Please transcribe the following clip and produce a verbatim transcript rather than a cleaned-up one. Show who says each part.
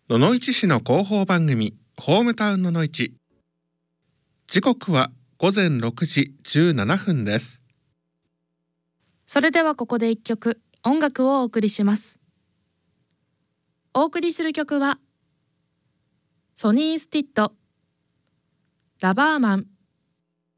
Speaker 1: 野々市市の広報番組ホームタウン野々市。時刻はごぜんろくじじゅうななふんです。
Speaker 2: それではここで一曲音楽をお送りします。お送りする曲はソニー・スティッドラバーマン。